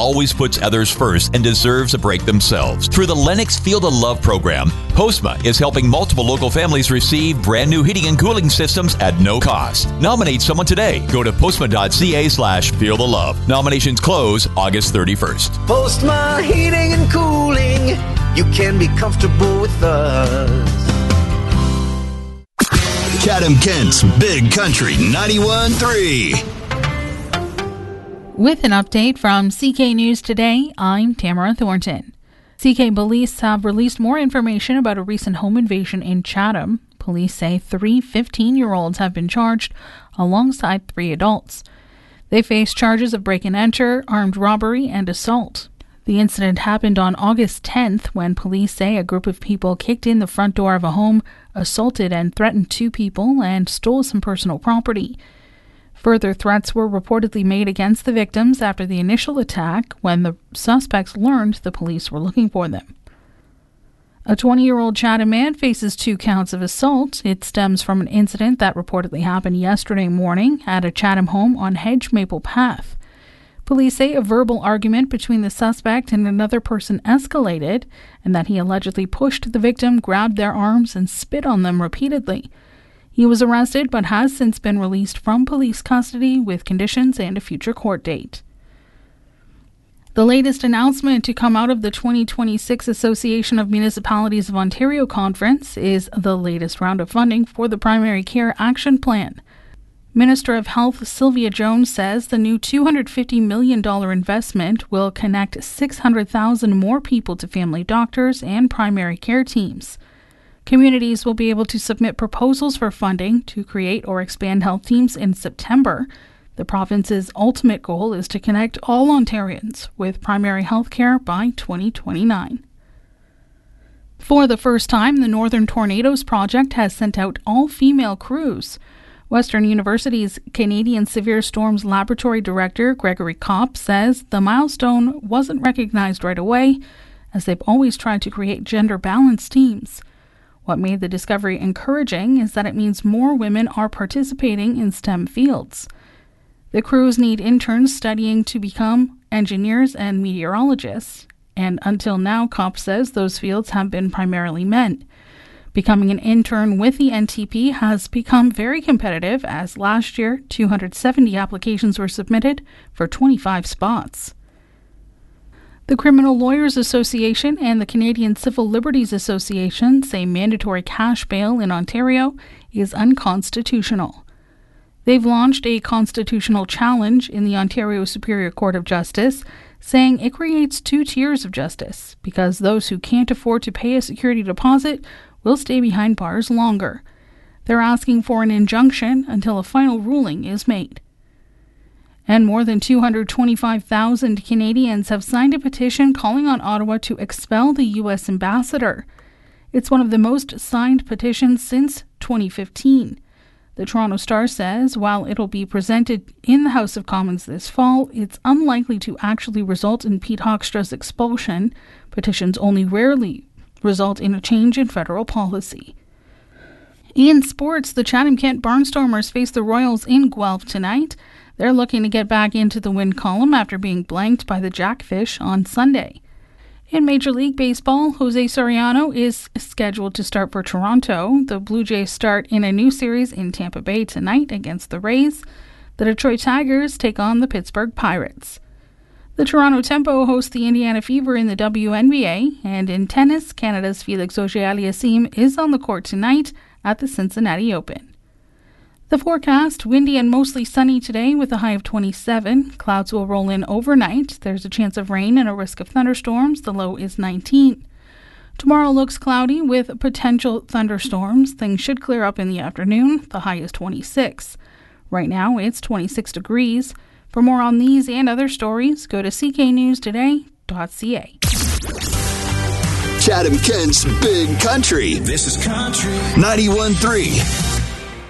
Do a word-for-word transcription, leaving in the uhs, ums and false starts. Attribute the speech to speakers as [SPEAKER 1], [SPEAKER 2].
[SPEAKER 1] always puts others first and deserves a break themselves. Through the Lennox Field of Love program, Postma is helping multiple local families receive brand new heating and cooling systems at no cost. Nominate someone today. Go to postma.ca slash Field of Love. Nominations close August thirty-first.
[SPEAKER 2] Postma Heating and Cooling. You can be comfortable with us.
[SPEAKER 3] Chatham-Kent's Big Country ninety-one point three.
[SPEAKER 4] With an update from C K News Today, I'm Tamara Thornton. C K police have released more information about a recent home invasion in Chatham. Police say three fifteen-year-olds have been charged alongside three adults. They face charges of break-and-enter, armed robbery, and assault. The incident happened on August tenth when police say a group of people kicked in the front door of a home, assaulted and threatened two people, and stole some personal property. Further threats were reportedly made against the victims after the initial attack when the suspects learned the police were looking for them. A twenty-year-old Chatham man faces two counts of assault. It stems from an incident that reportedly happened yesterday morning at a Chatham home on Hedge Maple Path. Police say a verbal argument between the suspect and another person escalated, and that he allegedly pushed the victim, grabbed their arms, and spit on them repeatedly. He was arrested but has since been released from police custody with conditions and a future court date. The latest announcement to come out of the twenty twenty-six Association of Municipalities of Ontario conference is the latest round of funding for the Primary Care Action Plan. Minister of Health Sylvia Jones says the new two hundred fifty million dollars investment will connect six hundred thousand more people to family doctors and primary care teams. Communities will be able to submit proposals for funding to create or expand health teams in September. The province's ultimate goal is to connect all Ontarians with primary health care by twenty twenty-nine. For the first time, the Northern Tornadoes Project has sent out all-female crews. Western University's Canadian Severe Storms Laboratory Director Gregory Kopp says the milestone wasn't recognized right away, as they've always tried to create gender-balanced teams. What made the discovery encouraging is that it means more women are participating in STEM fields. The crews need interns studying to become engineers and meteorologists, and until now, Kopp says those fields have been primarily men. Becoming an intern with the N T P has become very competitive, as last year two hundred seventy applications were submitted for twenty-five spots. The Criminal Lawyers Association and the Canadian Civil Liberties Association say mandatory cash bail in Ontario is unconstitutional. They've launched a constitutional challenge in the Ontario Superior Court of Justice, saying it creates two tiers of justice because those who can't afford to pay a security deposit will stay behind bars longer. They're asking for an injunction until a final ruling is made. And more than two hundred twenty-five thousand Canadians have signed a petition calling on Ottawa to expel the U S ambassador. It's one of the most signed petitions since twenty fifteen. The Toronto Star says while it'll be presented in the House of Commons this fall, it's unlikely to actually result in Pete Hoekstra's expulsion. Petitions only rarely result in a change in federal policy. In sports, the Chatham-Kent Barnstormers face the Royals in Guelph tonight. They're looking to get back into the win column after being blanked by the Jackfish on Sunday. In Major League Baseball, Jose Soriano is scheduled to start for Toronto. The Blue Jays start in a new series in Tampa Bay tonight against the Rays. The Detroit Tigers take on the Pittsburgh Pirates. The Toronto Tempo hosts the Indiana Fever in the W N B A, and in tennis, Canada's Felix Auger-Aliassime is on the court tonight at the Cincinnati Open. The forecast, windy and mostly sunny today with a high of twenty-seven. Clouds will roll in overnight. There's a chance of rain and a risk of thunderstorms. The low is nineteen. Tomorrow looks cloudy with potential thunderstorms. Things should clear up in the afternoon. The high is twenty-six. Right now, it's twenty-six degrees. For more on these and other stories, go to c k news today dot c a.
[SPEAKER 3] Chatham-Kent's Big Country.
[SPEAKER 5] This is Country
[SPEAKER 3] ninety-one point three.